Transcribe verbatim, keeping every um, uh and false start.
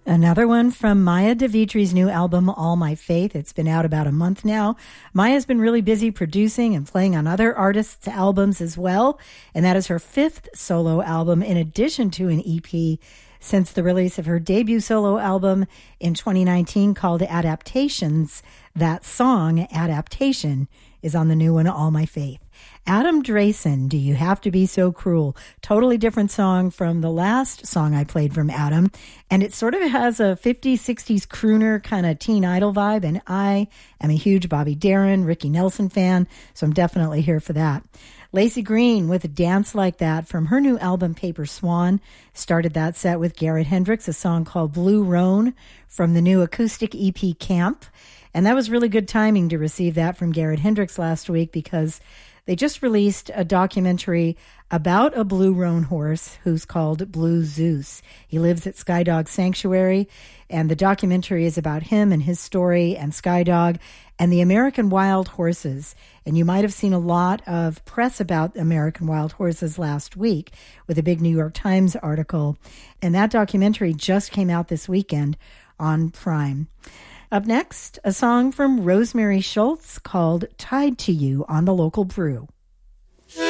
Another one from Maya DeVitri's new album, All My Faith. It's been out about a month now. Maya's been really busy producing and playing on other artists' albums as well, and that is her fifth solo album in addition to an E P since the release of her debut solo album in twenty nineteen called Adaptations. That song, Adaptation, is on the new one, All My Faith. Adam Drayson, Do You Have to Be So Cruel? Totally different song from the last song I played from Adam. And it sort of has a fifties, sixties crooner kind of teen idol vibe. And I am a huge Bobby Darin, Ricky Nelson fan, so I'm definitely here for that. Lacey Green with a Dance Like That from her new album Paper Swan. Started that set with Garrett Hendricks, a song called Blue Roan from the new acoustic E P Camp. And that was really good timing to receive that from Garrett Hendricks last week because they just released a documentary about a blue roan horse who's called Blue Zeus. He lives at Skydog Sanctuary, and the documentary is about him and his story and Skydog and the American wild horses. And you might have seen a lot of press about American wild horses last week with a big New York Times article. And that documentary just came out this weekend on Prime. Up next, a song from Rosemary Schultz called Tied to You on The Local Brew.